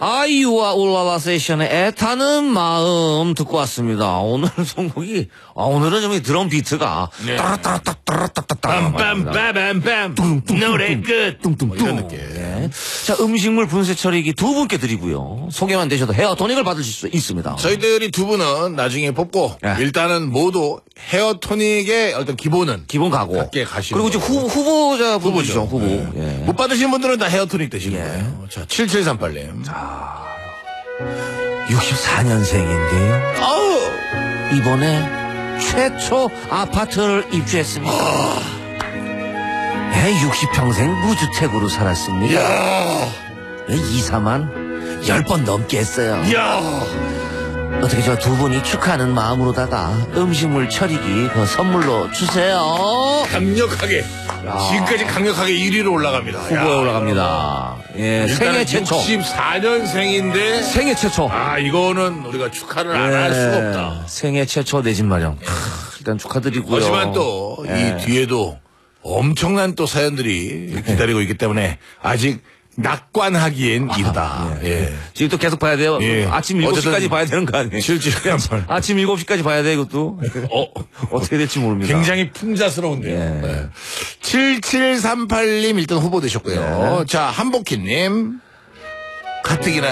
아이유와 울랄라 세션의 애타는 마음 듣고 왔습니다. 오늘 선곡이 오늘은 좀 드럼 비트가 따라따라따라따라따라 빰빰빰빰빰 노래 끝 이런 느낌. 네. 자, 음식물 분쇄 처리기 두 분께 드리고요. 소개만 되셔도 헤어 토닉을 받으실 수 있습니다. 저희들이 두 분은 나중에 뽑고 네. 일단은 모두 헤어 토닉의 어떤 기본 가고 갖게 가시고 그리고 이제 후보자 분이죠. 후보. 네. 예. 못 받으신 분들은 다 헤어 토닉 되시는 예. 거예요. 자, 7738님. 64년생인데요. 아우 이번에 최초 아파트를 입주했습니다. 60평생 무주택으로 살았습니다. 야, 이사만 10번 넘게 했어요. 야. 어떻게 저 두 분이 축하하는 마음으로다가 음식물 처리기 그 선물로 주세요. 강력하게 지금까지 강력하게 1위로 올라갑니다. 후보에 올라갑니다. 예, 생애 최초. 64년생인데 생애 최초. 이거는 우리가 축하를 안 할 수가 없다. 생애 최초 내 집 마련. 일단 축하드리고요. 하지만 또 이 뒤에도 엄청난 또 사연들이 기다리고 있기 때문에 아직 낙관하기엔 이르다. 예. 지금 또 계속 봐야 돼요. 예. 아침 7시까지 봐야 되는 거 아니에요? 아침 7시까지 봐야 돼, 이것도. 어떻게 될지 모릅니다. 굉장히 풍자스러운데요. 예. 네. 7738님 일단 후보 되셨고요. 자, 한복희님. 가뜩이나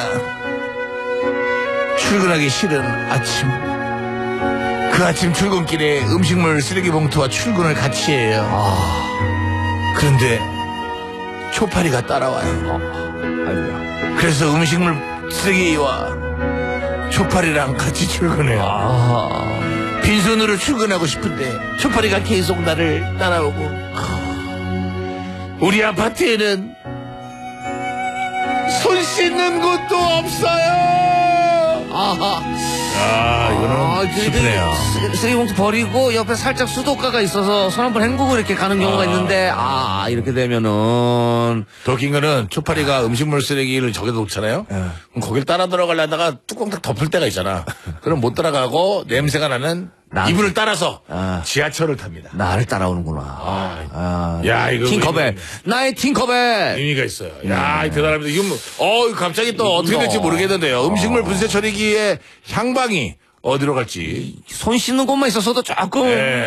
출근하기 싫은 아침. 그 아침 출근길에 음식물 쓰레기 봉투와 출근을 같이 해요. 그런데 초파리가 따라와요. 아이고야. 그래서 음식물 쓰레기와 초파리랑 같이 출근해요. 빈손으로 출근하고 싶은데 초파리가 계속 나를 따라오고 우리 아파트에는 손 씻는 곳도 없어요. 이거는 슬프네요. 쓰레기봉투 버리고 옆에 살짝 수도가가 있어서 손 한번 헹구고 이렇게 가는 경우가 있는데 이렇게 되면은 더 긴 거는 초파리가 음식물 쓰레기를 저기다 놓잖아요. 그럼 거길 따라 들어가려다가 뚜껑 딱 덮을 때가 있잖아. 그럼 못 들어가고 냄새가 나는 이분을 따라서 지하철을 탑니다. 나를 따라오는구나. 야, 이거 팅커벨. 나의 팅커벨. 의미가 있어요. 야, 대단합니다. 이건 갑자기 또 어떻게 될지 모르겠는데요. 음식물 분쇄 처리기의 향방이 어디로 갈지. 손 씻는 곳만 있었어도 조금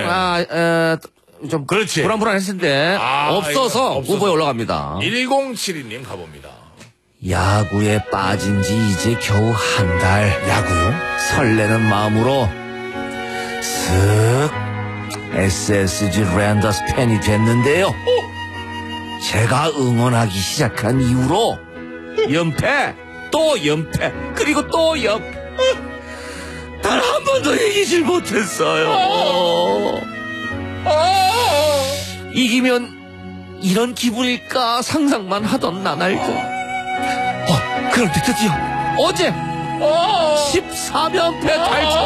좀 그렇지. 불안했을 텐데 없어서 후보에 올라갑니다. 1072님 가봅니다. 야구에 빠진 지 이제 겨우 한 달. 야구? 설레는 마음으로 쓱 SSG 랜더스 팬이 됐는데요. 제가 응원하기 시작한 이후로 연패, 또 연패, 그리고 또 연패. 단 한 번도 이기질 못했어요. 이기면 이런 기분일까 상상만 하던 나날들. 그런데 드디어 어제 14연패 탈출.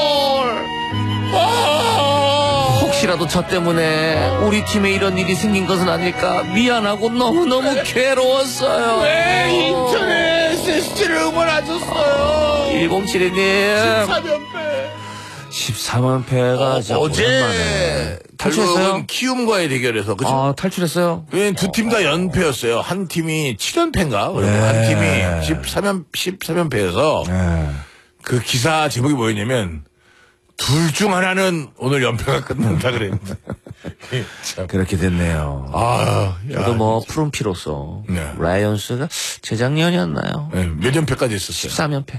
혹시라도 저 때문에 우리 팀에 이런 일이 생긴 것은 아닐까 미안하고 너무너무 괴로웠어요. 왜 인천에 SSG를 응원하셨어요? 1072님 14연패. 14연패가 어제 탈출했어요? 결국은 키움과의 대결에서 그죠? 탈출했어요? 두 팀 다 연패였어요. 한 팀이 7연패인가? 그리고 한 팀이 13연패여서 그 기사 제목이 뭐였냐면 둘 중 하나는 오늘 연패가 끝난다 그랬는데. 그렇게 됐네요. 저도 푸른 피로서 라이온스가 재작년이었나요? 몇 연패까지 했었어요? 13연패.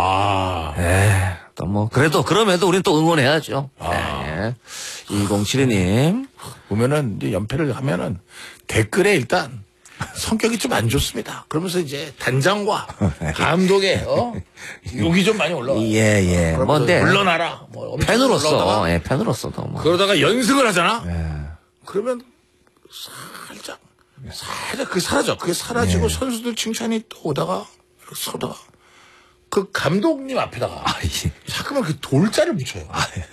또 그럼에도 우리는 또 응원해야죠. 1072님. 보면은 이제 연패를 하면은 댓글에 일단 성격이 좀 안 좋습니다. 그러면서 이제 단장과 감독의 욕이 좀 많이 올라와요. 예. 뭔데? 물러나라. 팬으로서, 팬으로서도 그러다가 연승을 하잖아. 그러면 살짝 그게 사라져. 그게 사라지고 선수들 칭찬이 또 오다가 서다가 그 감독님 앞에다가 자꾸만 그 돌자를 붙여요.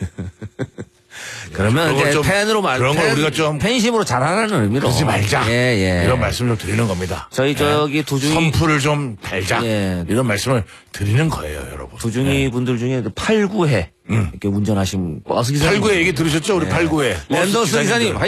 그러면 이제 팬으로 그런 걸 우리가 좀 팬심으로 잘하라는 의미로 그러지 말자. 이런 말씀을 좀 드리는 겁니다. 저희 두중이 선풀을 좀 달자. 이런 말씀을 드리는 거예요, 여러분. 두중이 분들 중에 8, 9회 이렇게 운전하신 버스 기사님. 8, 9회 얘기 들으셨죠? 우리 8, 9회. 랜더스 기사님.